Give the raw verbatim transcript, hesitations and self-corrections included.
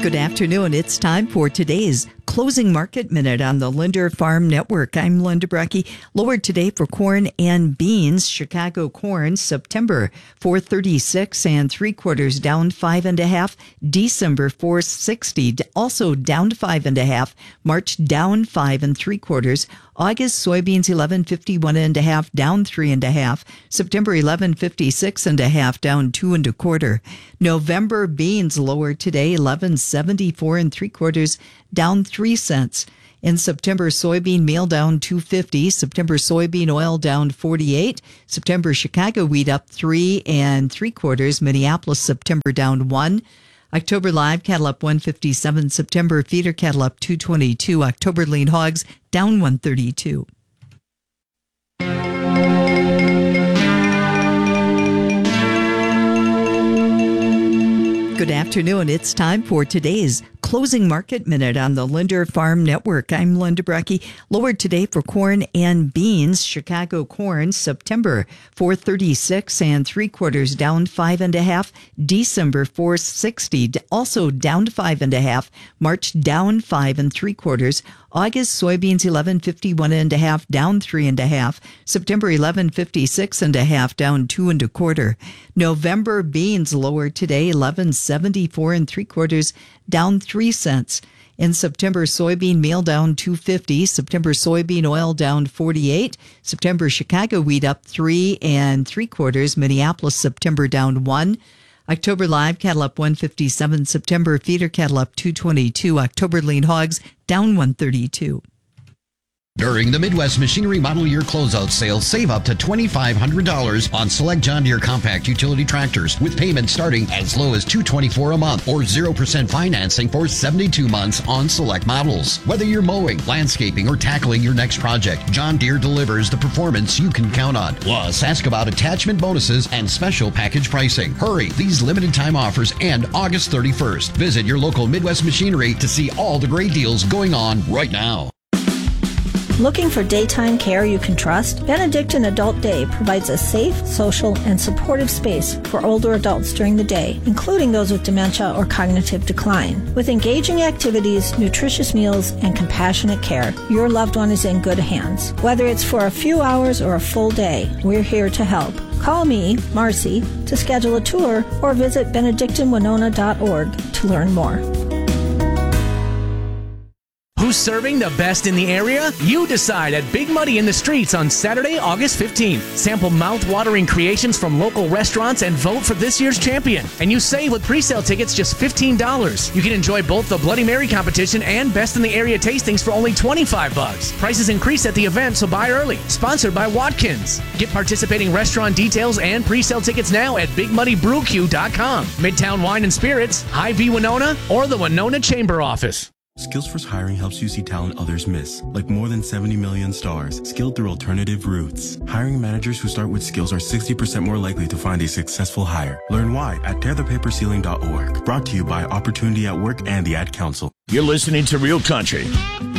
Good afternoon. It's time for today's Closing Market Minute on the Linder Farm Network. I'm Linda Brecky. Lowered today for corn and beans. Chicago corn, September four thirty-six and three quarters, down five and a half. December four sixty, also down five and a half. March down five and three quarters. August soybeans eleven fifty-one and a half, down three and a half. September eleven fifty-six and a half, down two and a quarter. November beans lower today eleven seventy-four and three quarters, down three cents. In September, soybean meal down two fifty. September soybean oil down forty-eight. September Chicago wheat up three and three quarters. Minneapolis September down one. October live cattle up one fifty-seven. September feeder cattle up two twenty-two. October lean hogs down one thirty-two. Good afternoon. It's time for today's Closing Market Minute on the Linder Farm Network. I'm Linda Brecky. Lowered today for corn and beans. Chicago corn, September four thirty-six and three quarters, down five and a half. December four sixty, also down five and a half. March down five and three quarters. August soybeans eleven fifty-one and a half, down three and a half. September eleven fifty-six and a half, down two and a quarter. November beans lower today eleven seventy-four and three quarters, down three cents. In September, soybean meal down two fifty. September soybean oil down forty-eight. September Chicago wheat up three and three quarters. Minneapolis September down one. October live cattle up one fifty-seven. September feeder cattle up two twenty-two. October lean hogs down one thirty-two. During the Midwest Machinery Model Year Closeout Sale, save up to two thousand five hundred dollars on select John Deere compact utility tractors with payments starting as low as two hundred twenty-four dollars a month or zero percent financing for seventy-two months on select models. Whether you're mowing, landscaping, or tackling your next project, John Deere delivers the performance you can count on. Plus, ask about attachment bonuses and special package pricing. Hurry, these limited time offers end August thirty-first. Visit your local Midwest Machinery to see all the great deals going on right now. Looking for daytime care you can trust? Benedictine Adult Day provides a safe, social, and supportive space for older adults during the day, including those with dementia or cognitive decline. With engaging activities, nutritious meals, and compassionate care, your loved one is in good hands. Whether it's for a few hours or a full day, we're here to help. Call me, Marcy, to schedule a tour or visit benedictine winona dot org to learn more. Who's serving the best in the area? You decide at Big Muddy in the Streets on Saturday, August fifteenth. Sample mouth-watering creations from local restaurants and vote for this year's champion. And you save with pre-sale tickets just fifteen dollars. You can enjoy both the Bloody Mary competition and Best in the Area tastings for only twenty-five bucks. Prices increase at the event, so buy early. Sponsored by Watkins. Get participating restaurant details and pre-sale tickets now at big muddy brew q dot com. Midtown Wine and Spirits, Hy-Vee Winona, or the Winona Chamber Office. Skillsforce Hiring helps you see talent others miss, like more than seventy million stars, skilled through alternative routes. Hiring managers who start with skills are sixty percent more likely to find a successful hire. Learn why at tear the paper ceiling dot org. Brought to you by Opportunity at Work and the Ad Council. You're listening to Real Country